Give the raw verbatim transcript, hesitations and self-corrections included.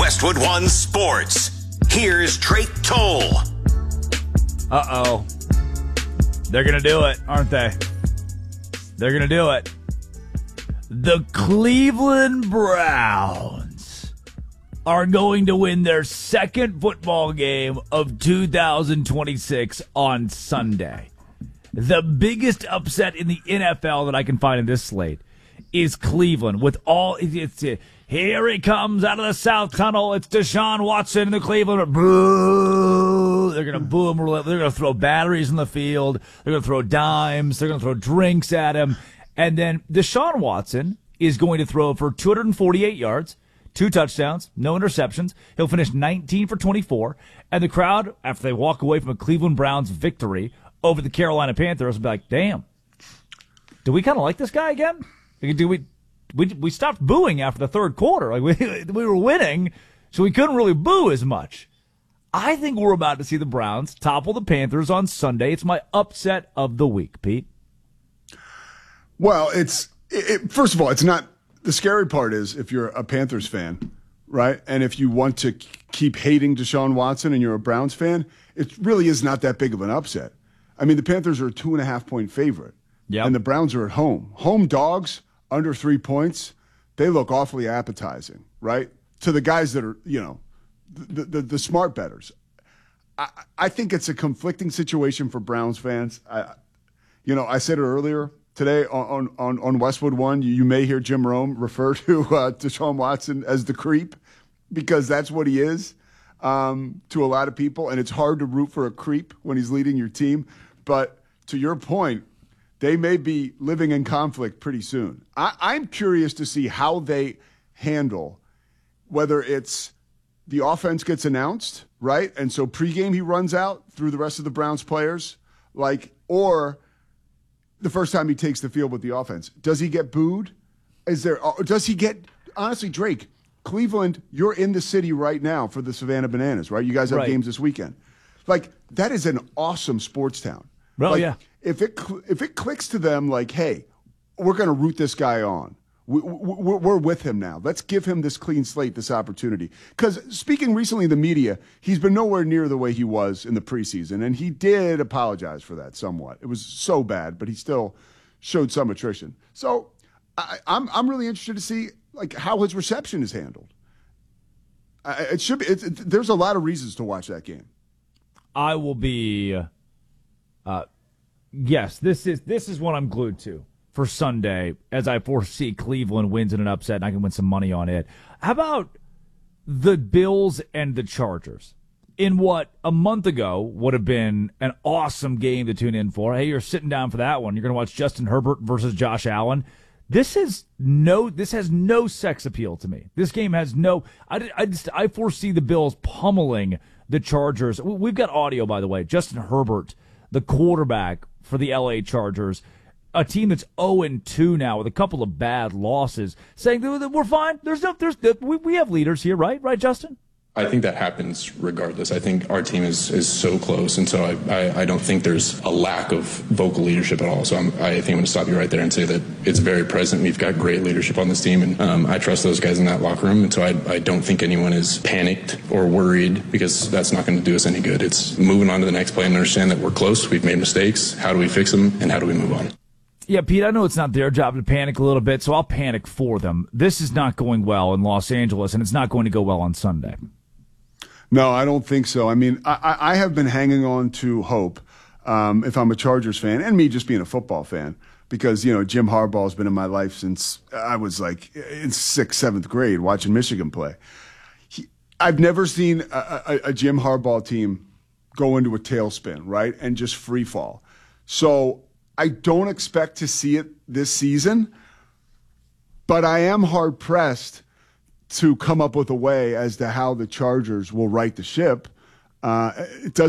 Westwood One Sports. Here's Drake Toll. Uh-oh. They're going to do it, aren't they? They're going to do it. The Cleveland Browns are going to win their second football game of two thousand twenty-six on Sunday. The biggest upset in the N F L that I can find in this slate is Cleveland. With all, it's, it's here he comes out of the South Tunnel. It's Deshaun Watson in the Cleveland. Boo! They're going to boo him. They're going to throw batteries in the field. They're going to throw dimes. They're going to throw drinks at him. And then Deshaun Watson is going to throw for two hundred forty-eight yards, two touchdowns, no interceptions. He'll finish nineteen for twenty-four. And the crowd, after they walk away from a Cleveland Browns victory over the Carolina Panthers, will be like, damn, do we kind of like this guy again? Do we, we we stopped booing after the third quarter. Like we we were winning, so we couldn't really boo as much. I think we're about to see the Browns topple the Panthers on Sunday. It's my upset of the week, Pete. Well, it's it, first of all, it's not the scary part is if you're a Panthers fan, right? And if you want to keep hating Deshaun Watson and you're a Browns fan, it really is not that big of an upset. I mean, the Panthers are a two and a half point favorite, yep. And the Browns are at home. Home dogs under three points, they look awfully appetizing, right? To the guys that are, you know, the the, the smart bettors. I, I think it's a conflicting situation for Browns fans. I, you know, I said it earlier. Today on, on, on Westwood One, you may hear Jim Rome refer to uh, Deshaun Watson as the creep because that's what he is um, to a lot of people. And it's hard to root for a creep when he's leading your team. But to your point, they may be living in conflict pretty soon. I, I'm curious to see how they handle whether it's the offense gets announced, right? And so pregame he runs out through the rest of the Browns players, like, or the first time he takes the field with the offense. Does he get booed? Is there? Does he get? Honestly, Drake, Cleveland, you're in the city right now for the Savannah Bananas, right? You guys have right. games this weekend. Like that is an awesome sports town. Oh like, yeah. If it if it clicks to them, like, hey, we're going to root this guy on. We, we, we're with him now. Let's give him this clean slate, this opportunity. Because speaking recently in the media, he's been nowhere near the way he was in the preseason, and he did apologize for that somewhat. It was so bad, but he still showed some attrition. So I, I'm I'm really interested to see like how his reception is handled. I, it should be. It, it, there's a lot of reasons to watch that game. I will be. Uh, yes, this is this is what I'm glued to for Sunday, as I foresee Cleveland wins in an upset, and I can win some money on it. How about the Bills and the Chargers? In what a month ago would have been an awesome game to tune in for. Hey, you're sitting down for that one. You're going to watch Justin Herbert versus Josh Allen. This is no. This has no sex appeal to me. This game has no. I, I just I foresee the Bills pummeling the Chargers. We've got audio, by the way. Justin Herbert, the quarterback for the L A Chargers, a team that's oh and two now with a couple of bad losses, saying that we're fine. There's no, there's we we have leaders here, right? Right, Justin? I think that happens regardless. I think our team is, is so close, and so I, I, I don't think there's a lack of vocal leadership at all. So I'm, I think I'm going to stop you right there and say that it's very present. We've got great leadership on this team, and um, I trust those guys in that locker room. And so I, I don't think anyone is panicked or worried because that's not going to do us any good. It's moving on to the next play and understand that we're close. We've made mistakes. How do we fix them, and how do we move on? Yeah, Pete, I know it's not their job to panic a little bit, so I'll panic for them. This is not going well in Los Angeles, and it's not going to go well on Sunday. No, I don't think so. I mean, I, I have been hanging on to hope um, if I'm a Chargers fan, and me just being a football fan, because, you know, Jim Harbaugh has been in my life since I was like in sixth, seventh grade watching Michigan play. He, I've never seen a, a, a Jim Harbaugh team go into a tailspin, right, and just free fall. So I don't expect to see it this season, but I am hard-pressed to come up with a way as to how the Chargers will right the ship. Uh, it does